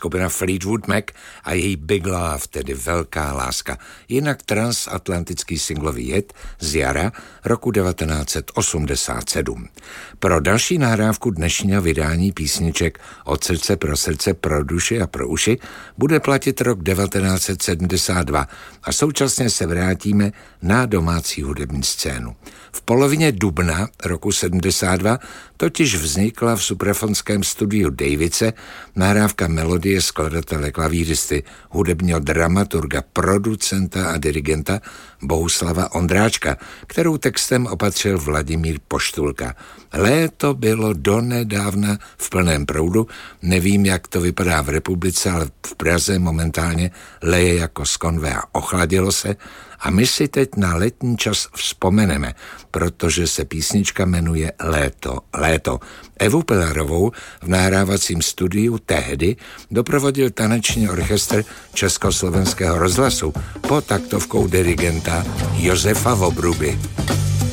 skupina Fleetwood Mac a její Big Love, tedy Velká láska. Jinak transatlantický singlový hit z jara roku 1987. Pro další nahrávku dnešního vydání písniček Od srdce, pro duši a pro uši bude platit rok 1972 a současně se vrátíme na domácí hudební scénu. V polovině dubna roku 72 totiž vznikla v suprafonském studiu Davice nahrávka melodie skladatele klavíristy, hudebního dramaturga, producenta a dirigenta Bohuslava Ondráčka, kterou textem opatřil Vladimír Poštulka. Léto bylo donedávna v plném proudu, nevím, jak to vypadá v republice, ale v Praze momentálně leje jako z konve a ochladilo se a my si teď na letní čas vzpomeneme, protože se písnička jmenuje Léto. Evu Pilarovou v nahrávacím studiu tehdy doprovodil taneční orchestr Československého rozhlasu pod taktovkou dirigenta Josefa Vobruby.